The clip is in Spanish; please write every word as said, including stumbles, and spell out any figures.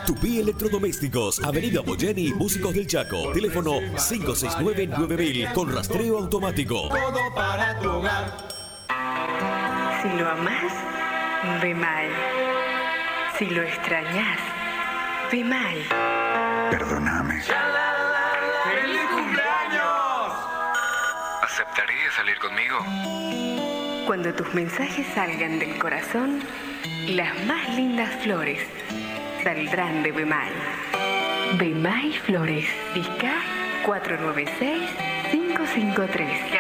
Tupí Electrodomésticos, Avenida Boyeni, Músicos del Chaco. Teléfono cinco seis nueve nueve mil con rastreo automático. Todo para tu hogar. Si lo amás, ve mal. Si lo extrañas, ve mal. Perdóname. ¡Feliz cumpleaños! ¿Aceptarías salir conmigo? Cuando tus mensajes salgan del corazón, las más lindas flores saldrán de Bemay. Bemay Flores, Vizca cuatro nueve seis cinco cinco tres.